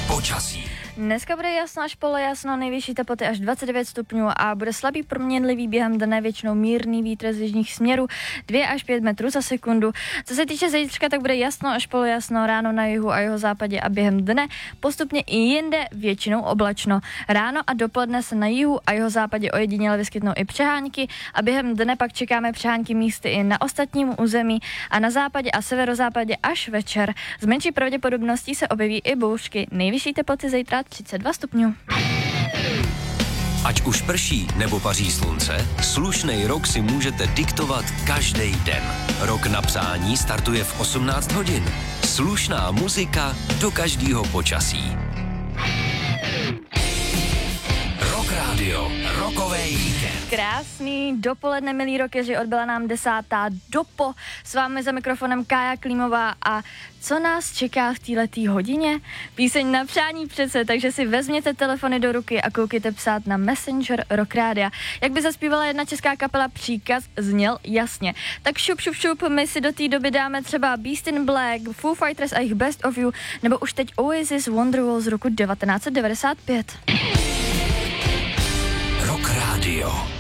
Počasí. Dneska bude jasno až polojasno, nejvyšší teploty až 29 stupňů a bude slabý proměnlivý během dne, většinou mírný vítr z jižních směrů 2 až 5 metrů za sekundu. Co se týče zítřka, tak bude jasno až polojasno, ráno na jihu a jihozápadě a během dne postupně i jinde většinou oblačno. Ráno a dopoledne se na jihu a jihozápadě ojediněle vyskytnou i přehánky a během dne pak čekáme přehánky místy i na ostatním území a na západě a severozápadě až večer. Z menší pravděpodobností se objeví i bouřky. Nejvyšší teploty zítra 32 stupňů. Ať už prší nebo paří slunce, slušnej rok si můžete diktovat každý den. Rok na přání startuje v 18 hodin. Slušná muzika do každého počasí. Rock Radio, rokovej víkend. Krásný dopoledne, milí rockeři, odbyla nám 10. dopo. S vámi za mikrofonem Kája Klímová a co nás čeká v této hodině? Píseň na přání přece, takže si vezměte telefony do ruky a koukejte psát na Messenger Rock Rádia. Jak by zaspívala jedna česká kapela, příkaz zněl jasně. Tak šup, my si do té doby dáme třeba Beast in Black, Foo Fighters a jejich Best of You, nebo už teď Oasis Wonderwall z roku 1995. Rock Radio.